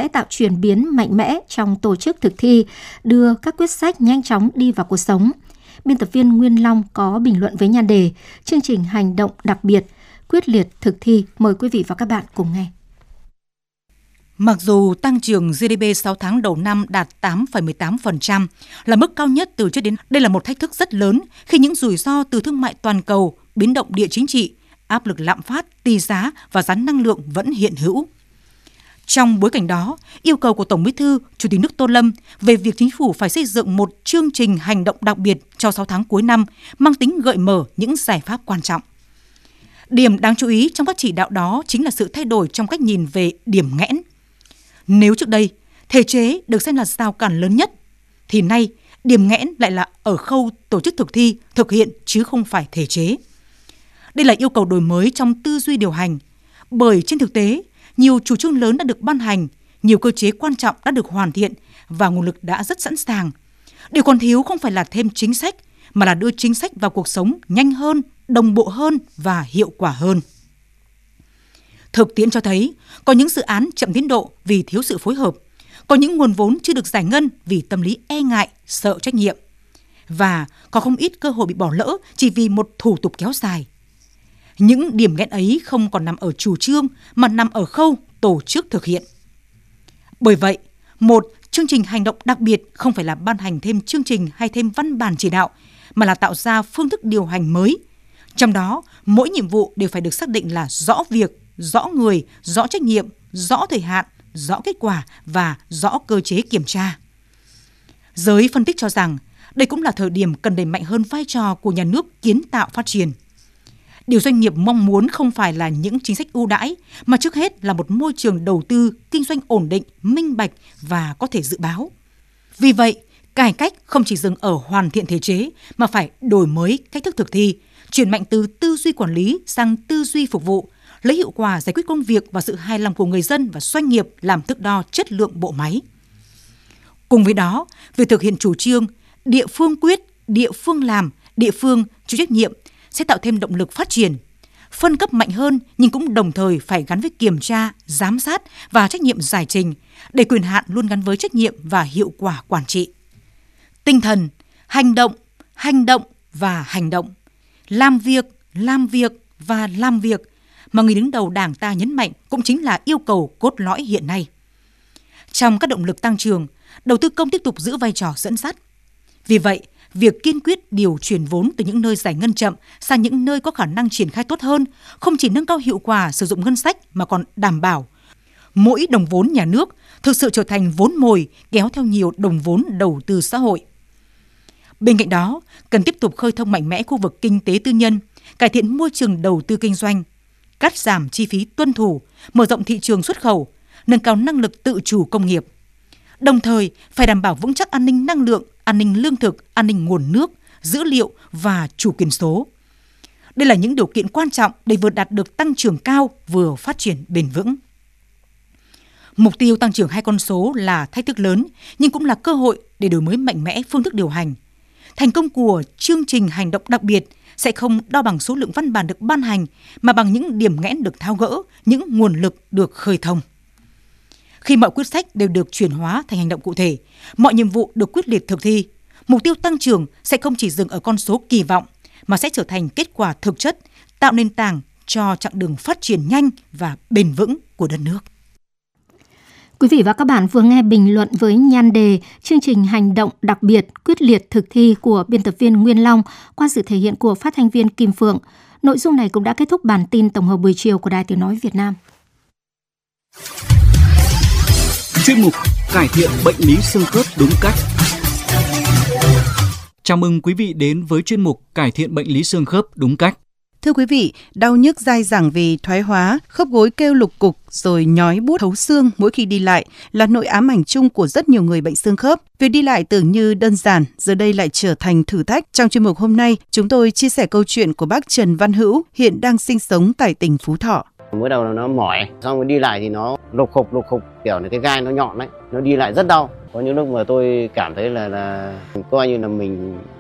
tạo chuyển biến mạnh mẽ trong tổ chức thực thi, đưa các quyết sách nhanh chóng đi vào cuộc sống. Biên tập viên Nguyên Long có bình luận với nhan đề chương trình hành động đặc biệt, quyết liệt thực thi. Mời quý vị và các bạn cùng nghe. Mặc dù tăng trưởng GDP 6 tháng đầu năm đạt 8,18%, là mức cao nhất từ trước đến nay, đây là một thách thức rất lớn khi những rủi ro từ thương mại toàn cầu, biến động địa chính trị, áp lực lạm phát, tỷ giá và giá năng lượng vẫn hiện hữu. Trong bối cảnh đó, yêu cầu của Tổng Bí thư, Chủ tịch nước Tô Lâm về việc chính phủ phải xây dựng một chương trình hành động đặc biệt cho 6 tháng cuối năm mang tính gợi mở những giải pháp quan trọng. Điểm đáng chú ý trong các chỉ đạo đó chính là sự thay đổi trong cách nhìn về điểm nghẽn. Nếu trước đây, thể chế được xem là rào cản lớn nhất, thì nay điểm nghẽn lại là ở khâu tổ chức thực thi, thực hiện chứ không phải thể chế. Đây là yêu cầu đổi mới trong tư duy điều hành, bởi trên thực tế, nhiều chủ trương lớn đã được ban hành, nhiều cơ chế quan trọng đã được hoàn thiện và nguồn lực đã rất sẵn sàng. Điều còn thiếu không phải là thêm chính sách, mà là đưa chính sách vào cuộc sống nhanh hơn, đồng bộ hơn và hiệu quả hơn. Thực tiễn cho thấy, có những dự án chậm tiến độ vì thiếu sự phối hợp, có những nguồn vốn chưa được giải ngân vì tâm lý e ngại, sợ trách nhiệm. Và có không ít cơ hội bị bỏ lỡ chỉ vì một thủ tục kéo dài. Những điểm nghẽn ấy không còn nằm ở chủ trương mà nằm ở khâu tổ chức thực hiện. Bởi vậy, một chương trình hành động đặc biệt không phải là ban hành thêm chương trình hay thêm văn bản chỉ đạo, mà là tạo ra phương thức điều hành mới. Trong đó, mỗi nhiệm vụ đều phải được xác định là rõ việc, rõ người, rõ trách nhiệm, rõ thời hạn, rõ kết quả và rõ cơ chế kiểm tra. Giới phân tích cho rằng đây cũng là thời điểm cần đẩy mạnh hơn vai trò của nhà nước kiến tạo phát triển. Điều doanh nghiệp mong muốn không phải là những chính sách ưu đãi, mà trước hết là một môi trường đầu tư, kinh doanh ổn định, minh bạch và có thể dự báo. Vì vậy, cải cách không chỉ dừng ở hoàn thiện thể chế, mà phải đổi mới cách thức thực thi, chuyển mạnh từ tư duy quản lý sang tư duy phục vụ, lấy hiệu quả giải quyết công việc và sự hài lòng của người dân và doanh nghiệp làm thước đo chất lượng bộ máy. Cùng với đó, việc thực hiện chủ trương địa phương quyết, địa phương làm, địa phương chịu trách nhiệm sẽ tạo thêm động lực phát triển. Phân cấp mạnh hơn nhưng cũng đồng thời phải gắn với kiểm tra, giám sát và trách nhiệm giải trình, để quyền hạn luôn gắn với trách nhiệm và hiệu quả quản trị. Tinh thần hành động và hành động, làm việc và làm việc mà người đứng đầu Đảng ta nhấn mạnh cũng chính là yêu cầu cốt lõi hiện nay. Trong các động lực tăng trưởng, đầu tư công tiếp tục giữ vai trò dẫn dắt. Vì vậy, việc kiên quyết điều chuyển vốn từ những nơi giải ngân chậm sang những nơi có khả năng triển khai tốt hơn không chỉ nâng cao hiệu quả sử dụng ngân sách mà còn đảm bảo mỗi đồng vốn nhà nước thực sự trở thành vốn mồi kéo theo nhiều đồng vốn đầu tư xã hội. Bên cạnh đó, cần tiếp tục khơi thông mạnh mẽ khu vực kinh tế tư nhân, cải thiện môi trường đầu tư kinh doanh, cắt giảm chi phí tuân thủ, mở rộng thị trường xuất khẩu, nâng cao năng lực tự chủ công nghiệp. Đồng thời, phải đảm bảo vững chắc an ninh năng lượng, an ninh lương thực, an ninh nguồn nước, dữ liệu và chủ quyền số. Đây là những điều kiện quan trọng để vừa đạt được tăng trưởng cao, vừa phát triển bền vững. Mục tiêu tăng trưởng 2 con số là thách thức lớn, nhưng cũng là cơ hội để đổi mới mạnh mẽ phương thức điều hành. Thành công của chương trình hành động đặc biệt sẽ không đo bằng số lượng văn bản được ban hành, mà bằng những điểm nghẽn được tháo gỡ, những nguồn lực được khơi thông. Khi mọi quyết sách đều được chuyển hóa thành hành động cụ thể, mọi nhiệm vụ được quyết liệt thực thi, mục tiêu tăng trưởng sẽ không chỉ dừng ở con số kỳ vọng, mà sẽ trở thành kết quả thực chất, tạo nền tảng cho chặng đường phát triển nhanh và bền vững của đất nước. Quý vị và các bạn vừa nghe bình luận với nhan đề chương trình hành động đặc biệt, quyết liệt thực thi của biên tập viên Nguyên Long qua sự thể hiện của phát thanh viên Kim Phượng. Nội dung này cũng đã kết thúc bản tin tổng hợp buổi chiều của Đài Tiếng nói Việt Nam. Chuyên mục cải thiện bệnh lý xương khớp đúng cách. Chào mừng quý vị đến với chuyên mục cải thiện bệnh lý xương khớp đúng cách. Thưa quý vị, đau nhức dai dẳng vì thoái hóa, khớp gối kêu lục cục rồi nhói buốt thấu xương mỗi khi đi lại là nỗi ám ảnh chung của rất nhiều người bệnh xương khớp. Việc đi lại tưởng như đơn giản, giờ đây lại trở thành thử thách. Trong chuyên mục hôm nay, chúng tôi chia sẻ câu chuyện của bác Trần Văn Hữu, hiện đang sinh sống tại tỉnh Phú Thọ. Mới đầu nó mỏi, xong rồi đi lại thì nó lục khục, kiểu là cái gai nó nhọn đấy, nó đi lại rất đau. Có những lúc mà tôi cảm thấy là coi như là mình